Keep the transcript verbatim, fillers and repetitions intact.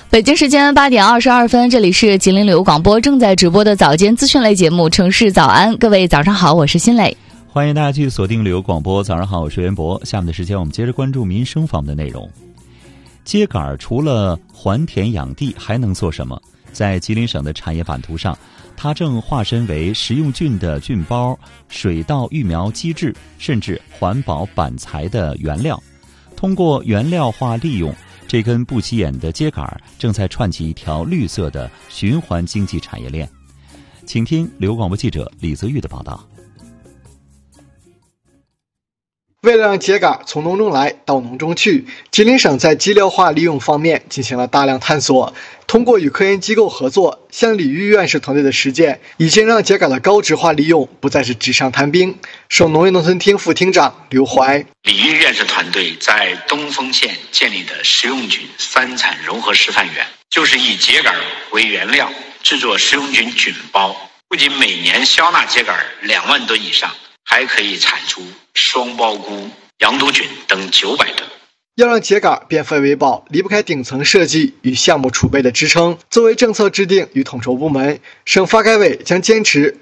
北京时间八点二十二分，这里是吉林旅游广播正在直播的早间资讯类节目《城市早安》，各位早上好，我是辛磊。 欢迎大家继续锁定旅游广播。早上好，我是袁博。下面的时间我们接着关注民生方面的内容。秸秆除了还田养地还能做什么？在吉林省的产业版图上，它正化身为食用菌的菌包、水稻育苗机制，甚至环保板材的原料。通过原料化利用，这根不起眼的秸秆正在串起一条绿色的循环经济产业链。请听旅游广播记者李泽玉的报道。 为了让秸秆从农中来到农中去，吉林省在机料化利用方面进行了大量探索。通过与科研机构合作，像李玉院士团队的实践，已经让秸秆的高值化利用不再是纸上谈兵。省农业农村厅副厅长刘怀： 李玉院士团队在东丰县建立的食用菌三产融合示范园，就是以秸秆为原料制作食用菌菌包，不仅每年销纳秸秆两万吨以上，还可以产出双苞菇、羊肚菌等九百吨。 要让秸秆变废为宝，离不开顶层设计与项目储备的支撑。作为政策制定与统筹部门，省发改委将坚持